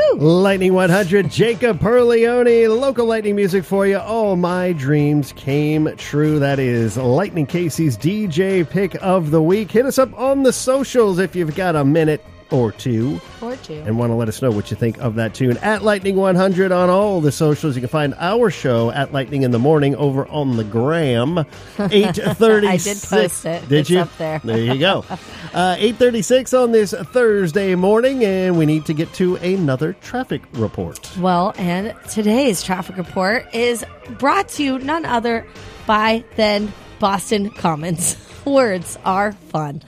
Lightning 100, Jacob Perleone, local lightning music for you. All my dreams came true. That is Lightning Casey's DJ pick of the week. Hit us up on the socials if you've got a minute or two. And want to let us know what you think of that tune. At Lightning 100 on all the socials. You can find our show at Lightning in the Morning over on the gram. 8:36. I did post it. Did it's you? Up there. There you go. 8:36 on this Thursday morning, and we need to get to another traffic report. Well, and today's traffic report is brought to you none other by than Boston Commons. Words are fun.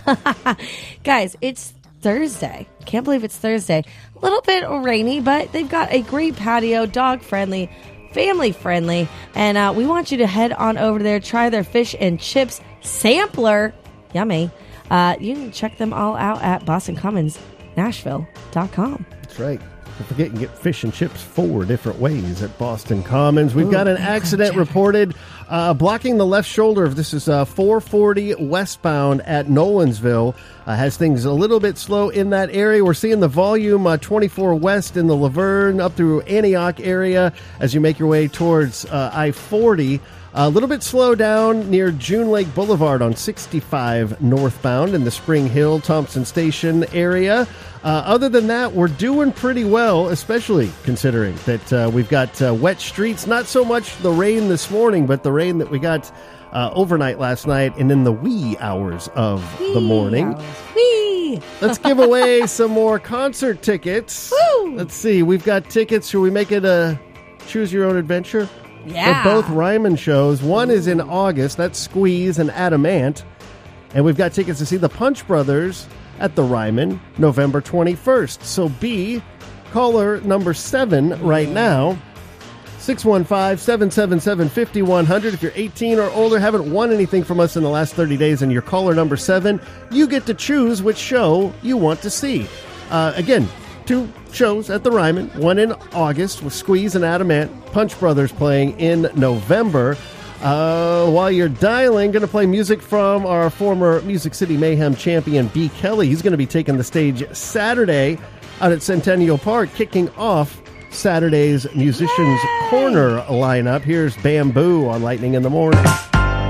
Guys, it's Thursday. Can't believe it's Thursday. A little bit rainy, but they've got a great patio, dog-friendly, family-friendly, and we want you to head on over there, try their fish and chips sampler. Yummy. You can check them all out at BostonCommonsNashville.com. That's right. Don't forget, you can get fish and chips 4 different ways at Boston Commons. We've got an accident reported blocking the left shoulder. This is 440 westbound at Nolensville. Has things a little bit slow in that area. We're seeing the volume 24 west in the Laverne up through Antioch area as you make your way towards I-40. A little bit slow down near June Lake Boulevard on 65 northbound in the Spring Hill, Thompson Station area. Other than that, we're doing pretty well, especially considering that we've got wet streets. Not so much the rain this morning, but the rain that we got overnight last night and in the wee hours of the morning. Let's give away some more concert tickets. Woo! Let's see. We've got tickets. Should we make it a choose your own adventure? Yeah. They're both Ryman shows. One is in August. That's Squeeze and Adamant. And we've got tickets to see the Punch Brothers at the Ryman November 21st. So be caller number 7 right now. 615-777-5100. If you're 18 or older, haven't won anything from us in the last 30 days, and you're caller number 7, you get to choose which show you want to see. Again, 2 shows at the Ryman, one in August with Squeeze and Adamant, Punch Brothers playing in November. While you're dialing, going to play music from our former Music City Mayhem champion, B. Kelly. He's going to be taking the stage Saturday out at Centennial Park, kicking off Saturday's Musicians Corner lineup. Here's Bamboo on Lightning in the Morning.